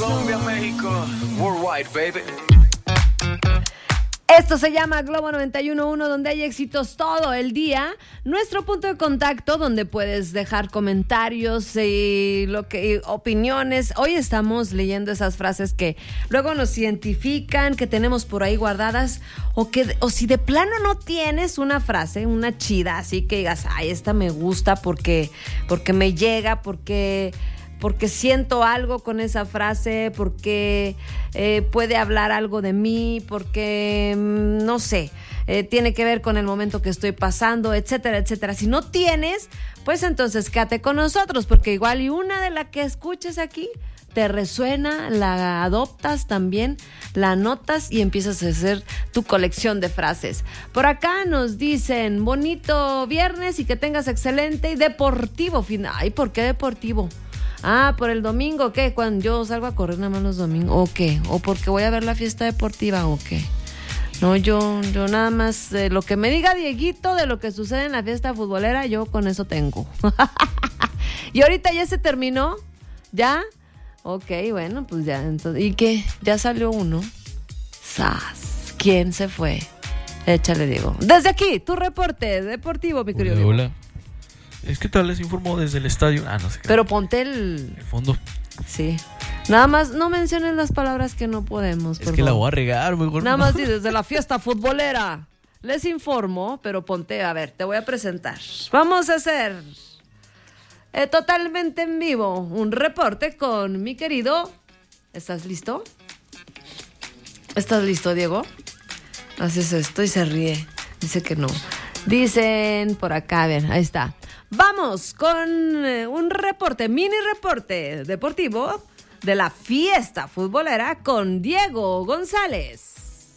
Colombia, México, worldwide, baby. Esto se llama Globo 91.1, donde hay éxitos todo el día. Nuestro punto de contacto, donde puedes dejar comentarios y opiniones. Hoy estamos leyendo esas frases que luego nos identifican, que tenemos por ahí guardadas, o si de plano no tienes una frase, una chida, así que digas, ay, esta me gusta porque me llega, porque siento algo con esa frase, porque puede hablar algo de mí, porque, no sé, tiene que ver con el momento que estoy pasando, etcétera, etcétera. Si no tienes, pues entonces quédate con nosotros, porque igual y una de las que escuches aquí te resuena, la adoptas también, la anotas y empiezas a hacer tu colección de frases. Por acá nos dicen, bonito viernes y que tengas excelente y deportivo final. Ay, ¿por qué deportivo? Ah, por el domingo, ¿qué? Cuando yo salgo a correr nada más los domingos, ¿o qué? ¿O porque voy a ver la fiesta deportiva, o qué? No, yo nada más, lo que me diga Dieguito de lo que sucede en la fiesta futbolera, yo con eso tengo. Y ahorita ya se terminó, ¿ya? Ok, bueno, pues ya, entonces, ¿y qué? Ya salió uno. ¡Sas! ¿Quién se fue? Échale, Diego. Desde aquí, tu reporte deportivo, mi querido Diego. Hola. Es que tal les informó desde el estadio. No sé qué. Pero ponte el fondo. Sí. Nada más no menciones las palabras que no podemos. Es que la voy a regar, mejor. Nada más desde la fiesta futbolera. Les informo, pero ponte, a ver, te voy a presentar. Vamos a hacer totalmente en vivo un reporte con mi querido. ¿Estás listo? ¿Estás listo, Diego? Haces esto y se ríe. Dice que no. Dicen por acá, a ver, ahí está. Vamos con un reporte, mini reporte deportivo de la fiesta futbolera con Diego González.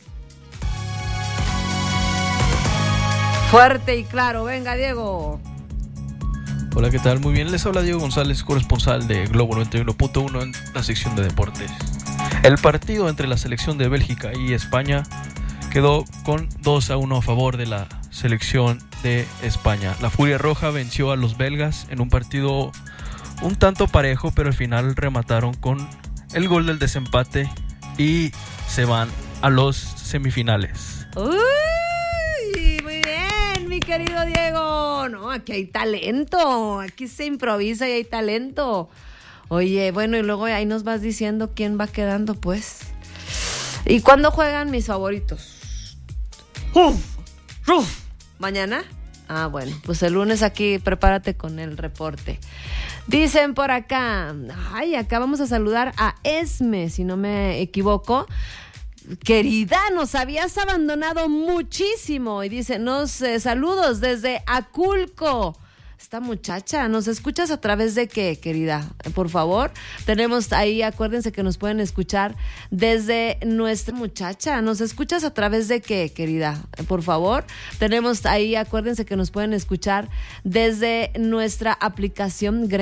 Fuerte y claro, venga, Diego. Hola, ¿qué tal? Muy bien, les habla Diego González, corresponsal de Globo 91.1 en la sección de deportes. El partido entre la selección de Bélgica y España quedó con 2-1 a favor de la selección de España. La Furia Roja venció a los belgas en un partido un tanto parejo, pero al final remataron con el gol del desempate y se van a los semifinales. ¡Uy! Muy bien, mi querido Diego. No, aquí hay talento, aquí se improvisa y hay talento. Oye, bueno, y luego ahí nos vas diciendo quién va quedando, pues. ¿Y cuándo juegan mis favoritos? ¿Mañana? Ah, bueno, pues el lunes aquí prepárate con el reporte. Dicen por acá, acá vamos a saludar a Esme, si no me equivoco. Querida, nos habías abandonado muchísimo. Y dice, saludos desde Aculco. Esta muchacha, ¿nos escuchas a través de qué, querida? Por favor, tenemos ahí, acuérdense que nos pueden escuchar desde nuestra muchacha. ¿Nos escuchas a través de qué, querida? Por favor, tenemos ahí, acuérdense que nos pueden escuchar desde nuestra aplicación